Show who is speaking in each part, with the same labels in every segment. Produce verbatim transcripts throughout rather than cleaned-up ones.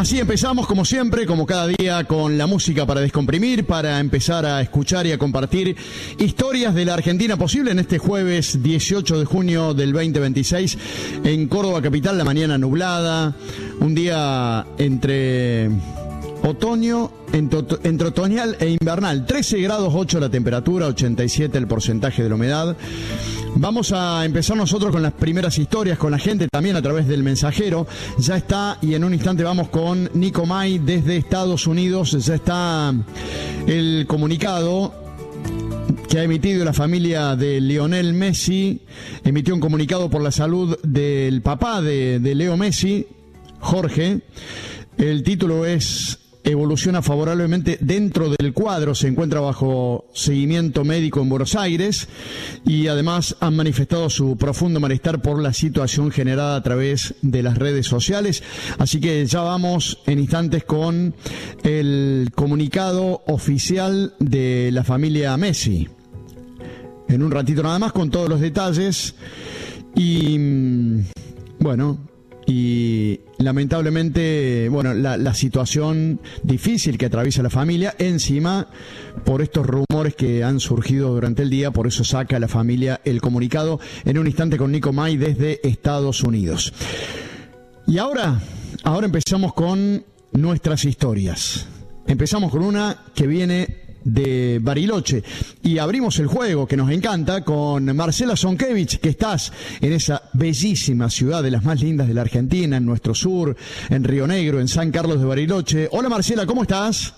Speaker 1: Así empezamos, como siempre, como cada día, con la música para descomprimir, para empezar a escuchar y a compartir historias de la Argentina posible en este jueves dieciocho de junio del veinte veintiséis en Córdoba capital, la mañana nublada, un día entre otoño, entre, entre otoñal e invernal, trece grados ocho la temperatura, ochenta y siete el porcentaje de la humedad. Vamos a empezar nosotros con las primeras historias, con la gente también a través del mensajero. Ya está, y en un instante vamos con Nico May desde Estados Unidos. Ya está el comunicado que ha emitido la familia de Lionel Messi. Emitió un comunicado por la salud del papá de, de Leo Messi, Jorge. El título es: evoluciona favorablemente dentro del cuadro, se encuentra bajo seguimiento médico en Buenos Aires, y además han manifestado su profundo malestar por la situación generada a través de las redes sociales. Así que ya vamos en instantes con el comunicado oficial de la familia Messi. En un ratito nada más con todos los detalles. Y bueno, y lamentablemente, bueno, la, la situación difícil que atraviesa la familia, encima por estos rumores que han surgido durante el día, por eso saca la familia el comunicado. En un instante con Nico May desde Estados Unidos. Y ahora, ahora empezamos con nuestras historias. Empezamos con una que viene de Bariloche y abrimos el juego que nos encanta con Marcela Zonkevich, que estás en esa bellísima ciudad, de las más lindas de la Argentina, en nuestro sur, en Río Negro, en San Carlos de Bariloche. Hola Marcela, ¿cómo estás?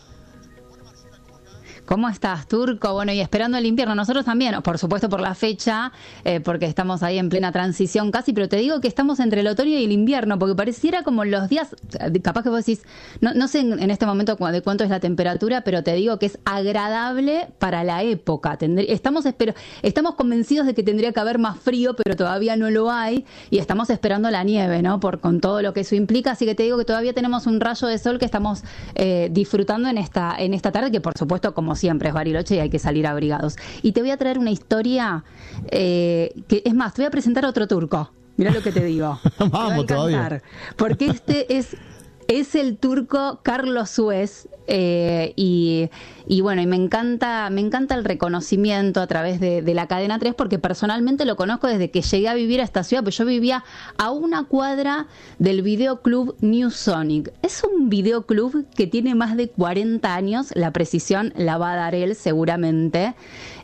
Speaker 2: ¿Cómo estás, Turco? Bueno, y esperando el invierno, nosotros también, por supuesto por la fecha, eh, porque estamos ahí en plena transición casi, pero te digo que estamos entre el otoño y el invierno, porque pareciera como los días, capaz que vos decís, no, no sé en, en este momento de cuánto es la temperatura, pero te digo que es agradable para la época. Tendr- estamos, espero, estamos convencidos de que tendría que haber más frío, pero todavía no lo hay, y estamos esperando la nieve, ¿no? Por, con todo lo que eso implica, así que te digo que todavía tenemos un rayo de sol que estamos eh, disfrutando en esta, en esta tarde, que por supuesto, como siempre es Bariloche y hay que salir abrigados. Y te voy a traer una historia eh, que, es más, te voy a presentar a otro turco. Mirá lo que te digo.
Speaker 1: Vamos,
Speaker 2: te va a encantar, todavía. Porque este es, es el turco Carlos Suez. Eh, y, y bueno, y me encanta, me encanta el reconocimiento a través de, de la Cadena tres, porque personalmente lo conozco desde que llegué a vivir a esta ciudad, pues yo vivía a una cuadra del videoclub New Sonic. Es un videoclub que tiene más de cuarenta años, la precisión la va a dar él seguramente,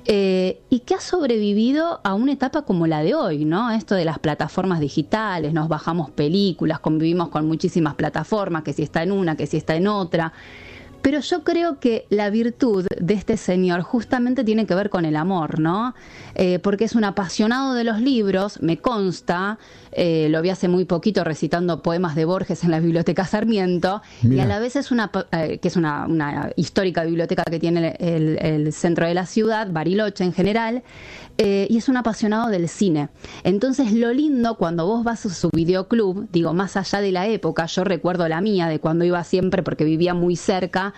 Speaker 2: eh, y que ha sobrevivido a una etapa como la de hoy, ¿no? Esto de las plataformas digitales, nos bajamos películas, convivimos con muchísimas plataformas, que si está en una, que si está en otra. Pero yo creo que la virtud de este señor justamente tiene que ver con el amor, ¿no? Eh, porque es un apasionado de los libros, me consta, eh, lo vi hace muy poquito recitando poemas de Borges en la Biblioteca Sarmiento. Mira. Y a la vez es una, eh, que es una, una histórica biblioteca que tiene el, el centro de la ciudad, Bariloche en general, eh, y es un apasionado del cine. Entonces lo lindo cuando vos vas a su videoclub, digo, más allá de la época, yo recuerdo la mía de cuando iba siempre porque vivía muy cerca,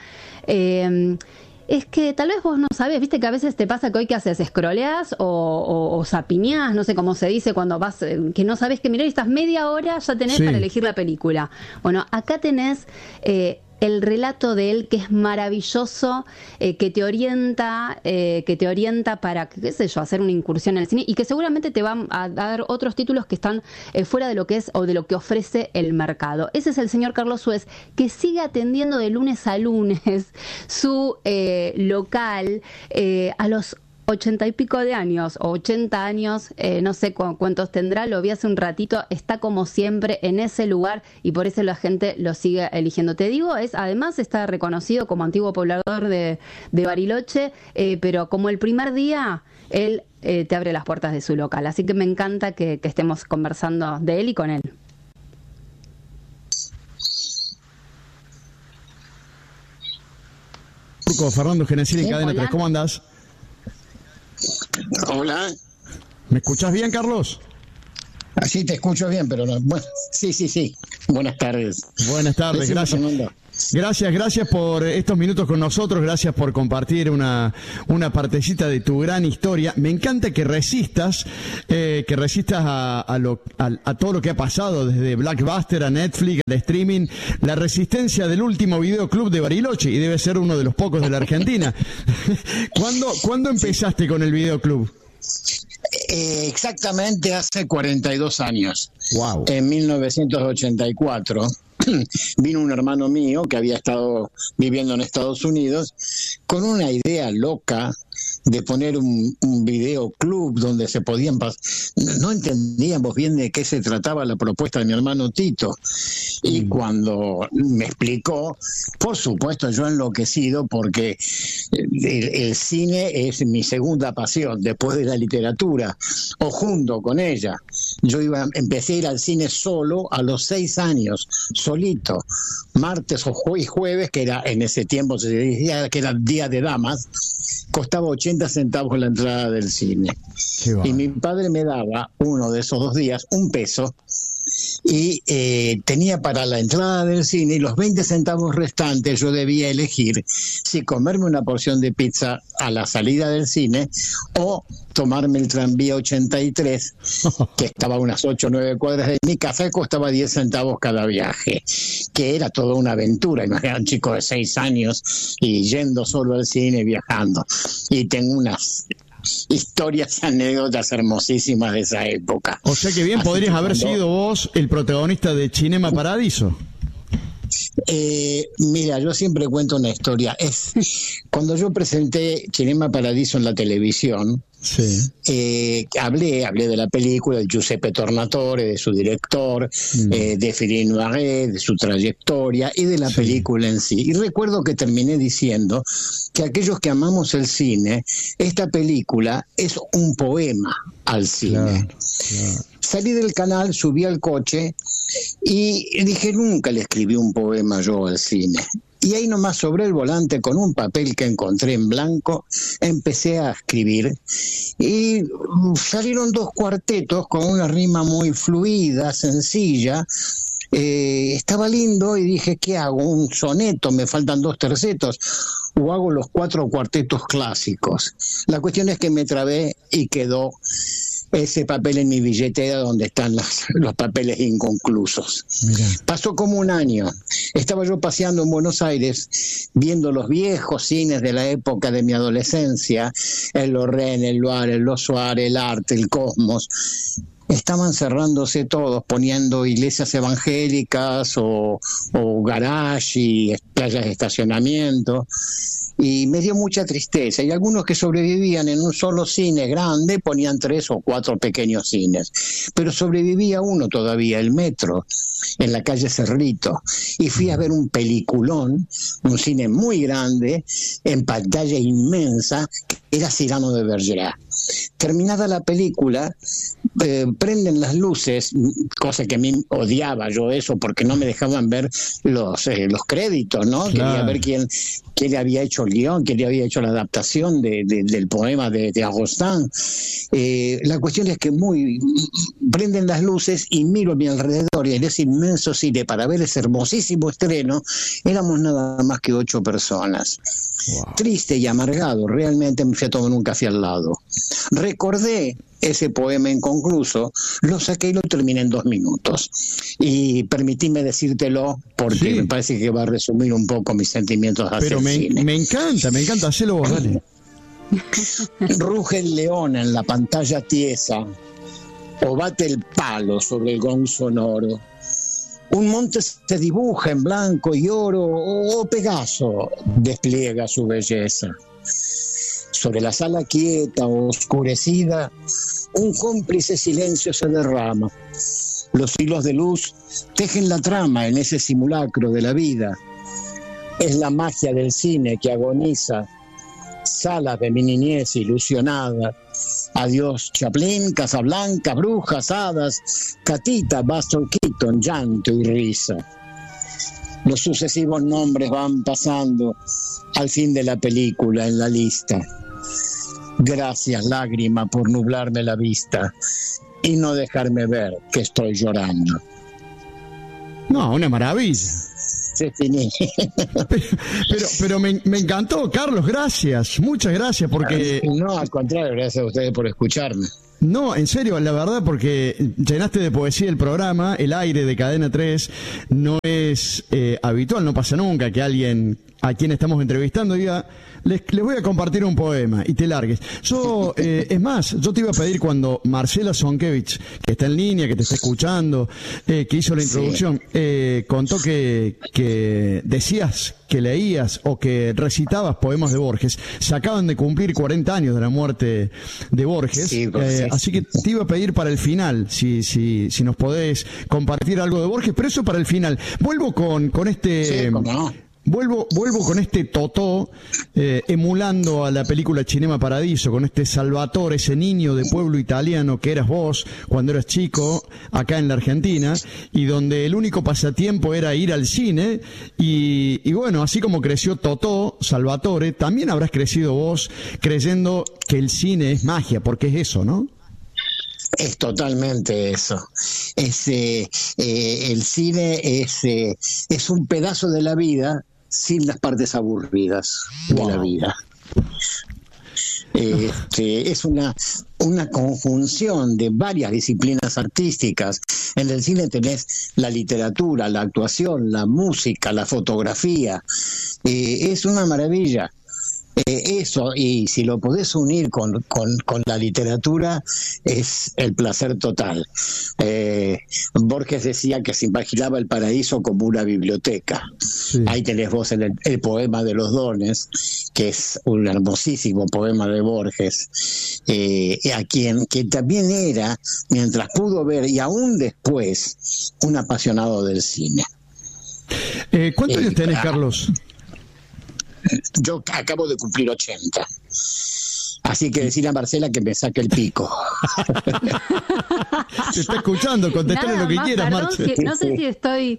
Speaker 2: Eh, es que tal vez vos no sabés, viste que a veces te pasa que hoy que haces, escroleás o, o, o zapiñás, no sé cómo se dice cuando vas, eh, que no sabés qué mirar y estás media hora, ya tenés sí. para elegir la película. Bueno, acá tenés eh, el relato de él, que es maravilloso, eh, que te orienta, eh, que te orienta para, qué sé yo, hacer una incursión en el cine, y que seguramente te van a dar otros títulos que están eh, fuera de lo que es o de lo que ofrece el mercado. Ese es el señor Carlos Suez, que sigue atendiendo de lunes a lunes su eh, local eh, a los ochenta y pico de años, o ochenta años, eh, no sé cu- cuántos tendrá, lo vi hace un ratito, está como siempre en ese lugar y por eso la gente lo sigue eligiendo. Te digo, es además está reconocido como antiguo poblador de, de Bariloche, eh, pero como el primer día, él eh, te abre las puertas de su local, así que me encanta que, que estemos conversando de él y con él.
Speaker 1: Fernando Genesini, Cadena tres, ¿cómo andás?
Speaker 3: Hola.
Speaker 1: ¿Me escuchás bien, Carlos?
Speaker 3: Así te escucho bien, pero no. Bueno, sí, sí, sí. Buenas tardes.
Speaker 1: Buenas tardes, gracias. Gracias, gracias por estos minutos con nosotros, gracias por compartir una, una partecita de tu gran historia. Me encanta que resistas, eh, que resistas a, a, lo, a, a todo lo que ha pasado, desde Blockbuster a Netflix, al streaming, la resistencia del último videoclub de Bariloche, y debe ser uno de los pocos de la Argentina. ¿Cuándo, ¿Cuándo empezaste con el videoclub?
Speaker 3: Eh, exactamente hace cuarenta y dos años.
Speaker 1: Wow.
Speaker 3: En mil novecientos ochenta y cuatro vino un hermano mío que había estado viviendo en Estados Unidos con una idea loca de poner un, un videoclub donde se podían pas- no entendíamos bien de qué se trataba la propuesta de mi hermano Tito, y cuando me explicó, por supuesto yo enloquecido, porque el, el cine es mi segunda pasión después de la literatura, o junto con ella. Yo iba, empecé a ir al cine solo a los seis años, solito, martes o jue- jueves, que era en ese tiempo se decía que era día de damas, costaba ochenta centavos la entrada del cine. Y mi padre me daba uno de esos dos días un peso, y eh, tenía para la entrada del cine, y los veinte centavos restantes yo debía elegir si comerme una porción de pizza a la salida del cine o tomarme el tranvía ochenta y tres, que estaba a unas ocho o nueve cuadras de mi casa, y costaba diez centavos cada viaje, que era toda una aventura. Imagínate, un chico de seis años y yendo solo al cine, viajando. Y tengo unas historias, anécdotas hermosísimas de esa época.
Speaker 1: O sea que bien Así podrías que haber cuando... sido vos el protagonista de Cinema Paradiso.
Speaker 3: Eh, mira, yo siempre cuento una historia. Es cuando yo presenté Cinema Paradiso en la televisión, sí. eh, hablé, hablé de la película, de Giuseppe Tornatore, de su director, mm. eh, de Philippe Noiret, de su trayectoria y de la sí. película en sí. Y recuerdo que terminé diciendo que aquellos que amamos el cine, esta película es un poema al cine. Claro, claro. Salí del canal, subí al coche y dije, nunca le escribí un poema yo al cine. Y ahí nomás sobre el volante, con un papel que encontré en blanco, empecé a escribir. Y salieron dos cuartetos con una rima muy fluida, sencilla. Eh, estaba lindo y dije, ¿qué hago? ¿Un soneto? Me faltan dos tercetos. ¿O hago los cuatro cuartetos clásicos? La cuestión es que me trabé y quedó ese papel en mi billetera donde están las, los papeles inconclusos. Mirá. Pasó como un año. Estaba yo paseando en Buenos Aires, viendo los viejos cines de la época de mi adolescencia, el Lorraine, el Loire, el Los Suárez, el Arte, el Cosmos. Estaban cerrándose todos, poniendo iglesias evangélicas o, o garage y playas de estacionamiento. Y me dio mucha tristeza. Y algunos que sobrevivían en un solo cine grande ponían tres o cuatro pequeños cines. Pero sobrevivía uno todavía, el Metro, en la calle Cerrito. Y fui a ver un peliculón, un cine muy grande, en pantalla inmensa, que era Cyrano de Bergerac. Terminada la película, eh, prenden las luces, cosa que a mí odiaba yo eso, porque no me dejaban ver los eh, los créditos, ¿no? Claro. Quería ver quién, quién le había hecho el guión, quién le había hecho la adaptación de, de, del poema de, de Agustín. Eh, la cuestión es que muy prenden las luces y miro a mi alrededor, y en ese inmenso cine, para ver ese hermosísimo estreno, éramos nada más que ocho personas. Wow. Triste y amargado, realmente me fui a tomar un café al lado. Recordé ese poema inconcluso, lo saqué y lo terminé en dos minutos. Y permitíme decírtelo porque sí. me parece que va a resumir un poco mis sentimientos hacia
Speaker 1: Pero
Speaker 3: el
Speaker 1: me,
Speaker 3: cine.
Speaker 1: me encanta, me encanta, hacelo vos, dale.
Speaker 3: Ruge el león en la pantalla tiesa, o bate el palo sobre el gong sonoro. Un monte se dibuja en blanco y oro, o Pegaso despliega su belleza. Sobre la sala quieta o oscurecida, un cómplice silencio se derrama. Los hilos de luz tejen la trama en ese simulacro de la vida. Es la magia del cine que agoniza. Salas de mi niñez ilusionada. Adiós Chaplin, Casablanca, Brujas, Hadas, Catita, Buster Keaton, llanto y risa. Los sucesivos nombres van pasando al fin de la película en la lista. Gracias, lágrima, por nublarme la vista y no dejarme ver que estoy llorando.
Speaker 1: No, una maravilla.
Speaker 3: se finí.
Speaker 1: Pero, pero me, me encantó, Carlos, gracias, muchas gracias, porque...
Speaker 3: No, al contrario, gracias a ustedes por escucharme.
Speaker 1: No, en serio, la verdad, porque llenaste de poesía el programa, el aire de Cadena tres, no es eh, habitual, no pasa nunca que alguien a quien estamos entrevistando diga, les, les voy a compartir un poema y te largues. Yo, eh, es más, yo te iba a pedir cuando Marcela Zonkevich, que está en línea, que te está escuchando, eh, que hizo la introducción, sí. eh, contó que, que decías que leías o que recitabas poemas de Borges. Se acaban de cumplir cuarenta años de la muerte de Borges,
Speaker 3: sí, pues,
Speaker 1: eh,
Speaker 3: sí.
Speaker 1: así que te iba a pedir para el final, si, si, si nos podés compartir algo de Borges, pero eso para el final. Vuelvo con, con este...
Speaker 3: Sí, ¿cómo no?
Speaker 1: Vuelvo, vuelvo con este Totó, eh, emulando a la película Cinema Paradiso, con este Salvatore, ese niño de pueblo italiano que eras vos cuando eras chico, acá en la Argentina, y donde el único pasatiempo era ir al cine, y, y bueno, así como creció Totó, Salvatore, también habrás crecido vos creyendo que el cine es magia, porque es eso, ¿no?
Speaker 3: Es totalmente eso. Es, eh, eh, el cine es, eh, es un pedazo de la vida sin las partes aburridas wow. de la vida. Este, es una, una conjunción de varias disciplinas artísticas. En el cine tenés la literatura, la actuación, la música, la fotografía. Eh, es una maravilla. Eh, eso, y si lo podés unir con, con, con la literatura, es el placer total. Eh, Borges decía que se imaginaba el paraíso como una biblioteca. Sí. Ahí tenés vos el, el poema de los dones, que es un hermosísimo poema de Borges, eh, a quien, quien también era, mientras pudo ver, y aún después, un apasionado del cine.
Speaker 1: Eh, ¿Cuántos años eh, tenés, Carlos?
Speaker 3: Yo acabo de cumplir ochenta. Así que decirle a Marcela que me saque el pico.
Speaker 1: Te está escuchando, contestale lo que
Speaker 2: más,
Speaker 1: quieras,
Speaker 2: perdón,
Speaker 1: Marcela.
Speaker 2: Que no sé si estoy...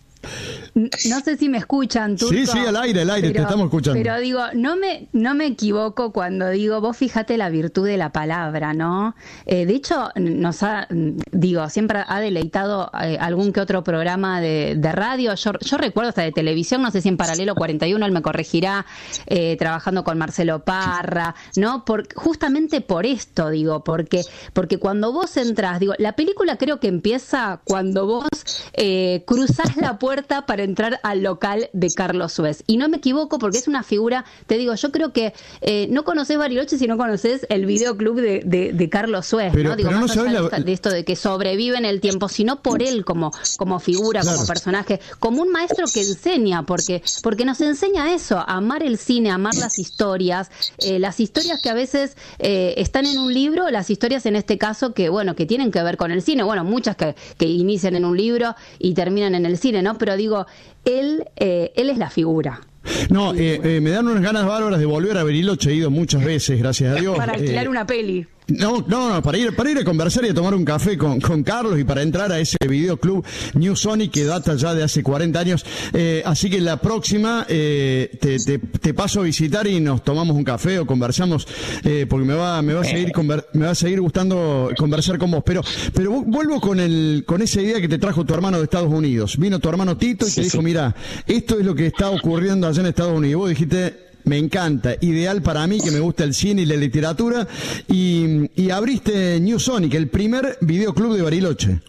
Speaker 2: No sé si me escuchan, Turco.
Speaker 1: Sí, sí, al aire, al aire,
Speaker 2: pero,
Speaker 1: te estamos escuchando.
Speaker 2: Pero digo, no me no me equivoco cuando digo, vos fíjate la virtud de la palabra, ¿no? Eh, de hecho, nos ha, digo, siempre ha deleitado eh, algún que otro programa de, de radio. Yo, yo recuerdo hasta de televisión, no sé si en Paralelo cuarenta y uno, él me corregirá, eh, trabajando con Marcelo Parra, ¿no? Por, justamente por esto, digo, porque, porque cuando vos entrás, digo, la película creo que empieza cuando vos eh, cruzás la puerta para entrar al local de Carlos Suez. Y no me equivoco porque es una figura, te digo, yo creo que eh, no conocés Bariloche si no conocés el videoclub de, de, de Carlos Suez,
Speaker 1: pero,
Speaker 2: ¿no? Digo,
Speaker 1: pero
Speaker 2: más
Speaker 1: no
Speaker 2: allá
Speaker 1: la...
Speaker 2: de esto de que sobrevive en el tiempo, sino por él como, como figura, claro. como personaje, como un maestro que enseña, porque, porque nos enseña eso, a amar el cine, a amar las historias, eh, las historias que a veces eh, están en un libro, las historias en este caso que, bueno, que tienen que ver con el cine, bueno, muchas que, que inician en un libro y terminan en el cine, ¿no? Pero digo, él, eh, él es la figura.
Speaker 1: No, eh, eh, me dan unas ganas bárbaras de volver a Bariloche, he ido muchas veces, gracias a Dios.
Speaker 2: Para alquilar eh, una peli.
Speaker 1: No, no, no, para ir, para ir a conversar y a tomar un café con, con Carlos y para entrar a ese videoclub New Sonic que data ya de hace cuarenta años. Eh, así que la próxima eh, te, te, te paso a visitar y nos tomamos un café o conversamos, eh, porque me va, me va a seguir, conver, me va a seguir gustando conversar con vos. Pero, pero vuelvo con el, con esa idea que te trajo tu hermano de Estados Unidos. Vino tu hermano Tito y te dijo, mira, esto es lo que está ocurriendo allá en Estados Unidos. Vos dijiste, me encanta, ideal para mí que me gusta el cine y la literatura, y, y abriste New Sonic, el primer videoclub de Bariloche.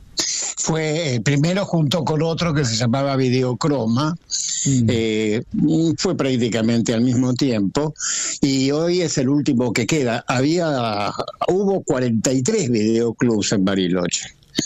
Speaker 3: Fue el primero junto con otro que se llamaba Videocroma, mm. eh, fue prácticamente al mismo tiempo, y hoy es el último que queda. Había, hubo cuarenta y tres videoclubs en Bariloche.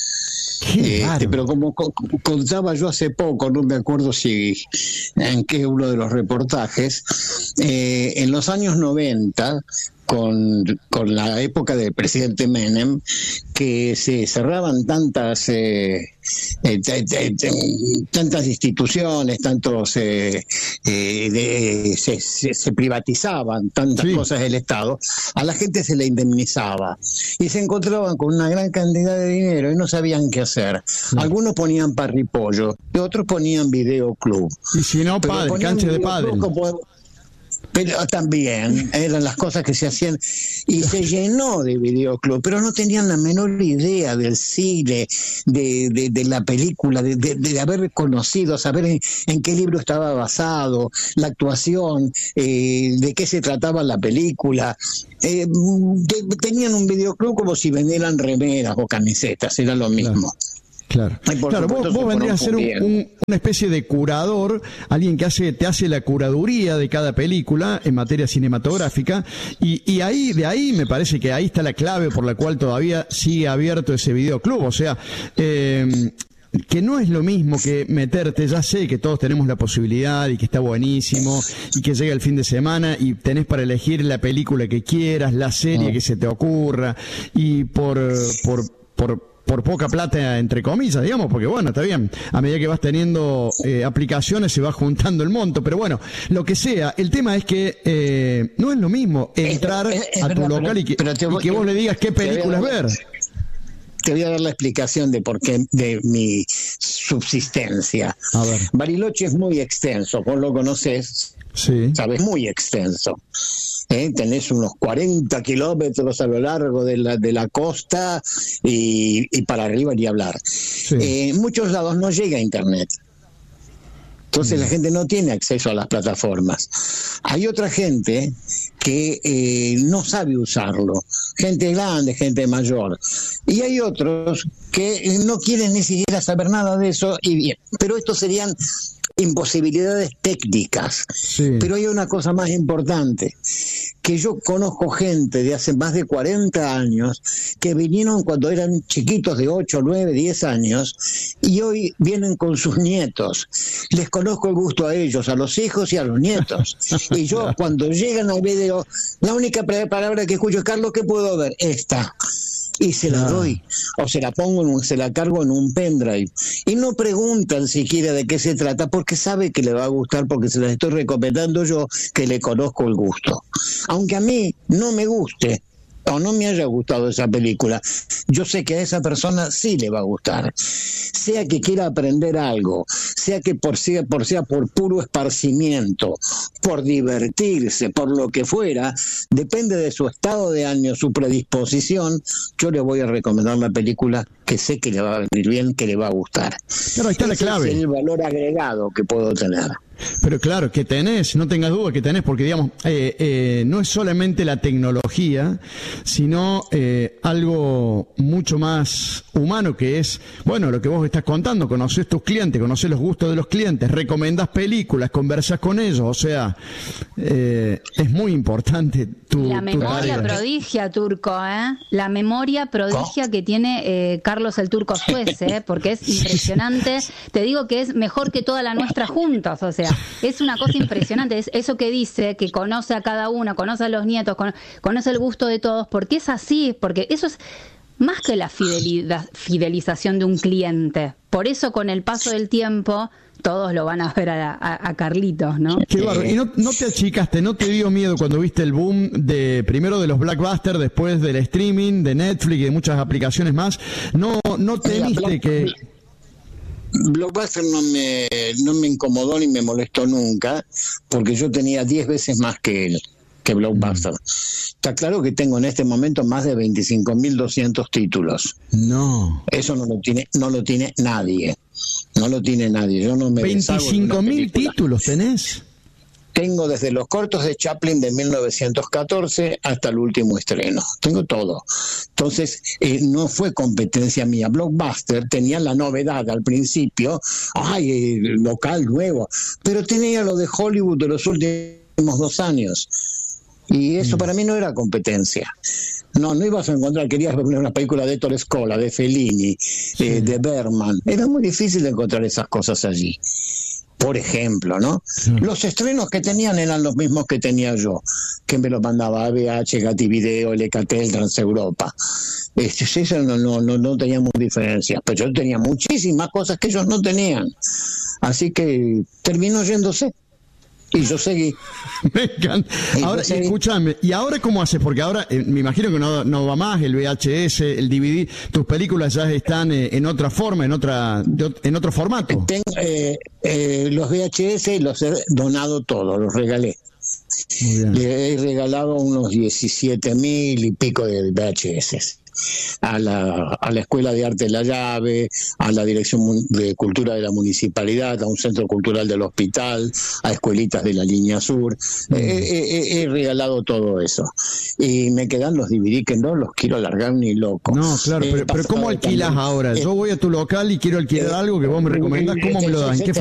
Speaker 3: Este, pero como co contaba yo hace poco, no me acuerdo si en qué uno de los reportajes, eh, en los años noventa, con, con la época del presidente Menem, que se cerraban tantas eh, eh, t -t -t tantas instituciones, tantos eh, eh, de, se, se, se privatizaban tantas sí. cosas del Estado, a la gente se le indemnizaba y se encontraban con una gran cantidad de dinero y no sabían qué hacer. Sí. Algunos ponían parripollo y otros ponían videoclub.
Speaker 1: Y si no, padre, cancha de pádel.
Speaker 3: Pero también eran las cosas que se hacían y se llenó de videoclub, pero no tenían la menor idea del cine, de, de, de la película, de, de, de haber conocido, saber en, en qué libro estaba basado, la actuación, eh, de qué se trataba la película. Eh, de, tenían un videoclub como si vendieran remeras o camisetas, era lo mismo.
Speaker 1: Claro. Claro, claro vos, vos vendrías a ser un, un, una especie de curador, alguien que hace te hace la curaduría de cada película en materia cinematográfica, y, y ahí de ahí me parece que ahí está la clave por la cual todavía sigue abierto ese videoclub. O sea, eh, que no es lo mismo que meterte, ya sé que todos tenemos la posibilidad y que está buenísimo y que llega el fin de semana y tenés para elegir la película que quieras, la serie que se te ocurra, y por por por por poca plata, entre comillas, digamos, porque bueno, está bien, a medida que vas teniendo eh, aplicaciones se va juntando el monto, pero bueno, lo que sea, el tema es que eh, no es lo mismo entrar es, es, es a tu verdad, local y que, voy, y que vos le digas qué películas ver.
Speaker 3: Te voy a dar la explicación de por qué, de mi subsistencia.
Speaker 1: A ver.
Speaker 3: Bariloche es muy extenso, vos lo conocés,
Speaker 1: sí.
Speaker 3: Sabes, muy extenso. ¿Eh? Tenés unos cuarenta kilómetros a lo largo de la, de la costa y, y para arriba ni hablar. Sí. Eh, en muchos lados no llega a internet. Entonces mm. la gente no tiene acceso a las plataformas. Hay otra gente que eh, no sabe usarlo. Gente grande, gente mayor. Y hay otros que no quieren ni siquiera saber nada de eso. Y bien, pero estos serían imposibilidades técnicas, sí. Pero hay una cosa más importante, que yo conozco gente de hace más de cuarenta años que vinieron cuando eran chiquitos de ocho, nueve, diez años y hoy vienen con sus nietos. Les conozco el gusto a ellos, a los hijos y a los nietos. Y yo cuando llegan al video, la única palabra que escucho es: Carlos, ¿qué puedo ver? Esta. Y se la doy, o se la pongo, en un, se la cargo en un pendrive. Y no preguntan siquiera de qué se trata, porque sabe que le va a gustar, porque se las estoy recomendando yo, que le conozco el gusto. Aunque a mí no me guste, o no me haya gustado esa película, yo sé que a esa persona sí le va a gustar. Sea que quiera aprender algo, sea que por sea por, sea por puro esparcimiento, por divertirse, por lo que fuera, depende de su estado de ánimo, su predisposición, yo le voy a recomendar la película que sé que le va a venir bien, que le va a gustar.
Speaker 1: Claro, ahí está la clave.
Speaker 3: Ese es el valor agregado que puedo tener.
Speaker 1: Pero claro, que tenés, no tengas duda que tenés, porque digamos, eh, eh, no es solamente la tecnología, sino eh, algo mucho más humano, que es, bueno, lo que vos estás contando, conocés tus clientes, conocés los gustos de los clientes, recomendás películas, conversás con ellos, o sea, eh, es muy importante tu
Speaker 2: La memoria
Speaker 1: tu
Speaker 2: prodigia, Turco, ¿eh? La memoria prodigia ¿Cómo? que tiene eh, Carlos el Turco Suez, ¿eh? Porque es impresionante, te digo que es mejor que toda la nuestra juntos, o sea, es una cosa impresionante, es eso que dice, que conoce a cada uno, conoce a los nietos, con, conoce el gusto de todos, porque es así, porque eso es más que la fidelidad, fidelización de un cliente. Por eso con el paso del tiempo todos lo van a ver a, a, a Carlitos, ¿no?
Speaker 1: Qué bárbaro. ¿Y no, no te achicaste, no te dio miedo cuando viste el boom de primero de los blockbusters, después del streaming, de Netflix y de muchas aplicaciones más? ¿No, no temiste que...?
Speaker 3: Blockbuster no me, no me incomodó ni me molestó nunca, porque yo tenía diez veces más que él, que Blockbuster. Mm. Está claro que tengo en este momento más de veinticinco mil doscientos títulos.
Speaker 1: No.
Speaker 3: Eso no lo tiene, no lo tiene nadie. No lo tiene nadie. Yo no me
Speaker 1: veinticinco mil títulos tenés.
Speaker 3: Tengo desde los cortos de Chaplin de mil novecientos catorce hasta el último estreno. Tengo todo. Entonces, eh, no fue competencia mía. Blockbuster tenía la novedad al principio, ay, eh, local nuevo, pero tenía lo de Hollywood de los últimos dos años. Y eso mm. para mí no era competencia. No, no ibas a encontrar, querías ver una película de Ettore Scola, de Fellini, sí. eh, de Bergman. Era muy difícil encontrar esas cosas allí. Por ejemplo, ¿no? Sí. Los estrenos que tenían eran los mismos que tenía yo, que me los mandaba A B H, Gatti Video, Lecatel, Transeuropa. Este, eso no, no, no, no teníamos diferencias, pero yo tenía muchísimas cosas que ellos no tenían. Así que terminó yéndose. Y yo seguí.
Speaker 1: Me encanta. Ahora, escúchame, ¿y ahora cómo haces? Porque ahora eh, me imagino que no, no va más el V H S, el D V D. Tus películas ya están eh, en otra forma, en otra en otro formato.
Speaker 3: Tengo, eh, eh, los V H S los he donado todos, los regalé. Le he regalado unos diecisiete mil y pico de V H S. A la, a la Escuela de Arte de la Llave, a la Dirección de Cultura de la Municipalidad, a un centro cultural del hospital, a escuelitas de la Línea Sur. Mm. He, he, he regalado todo eso. Y me quedan los D V D que no los quiero alargar ni loco.
Speaker 1: No, claro,
Speaker 3: eh,
Speaker 1: pero, pero ¿cómo alquilas ahora? Yo voy a tu local y quiero alquilar eh, algo que vos me recomendás, ¿cómo me lo dan? ¿Qué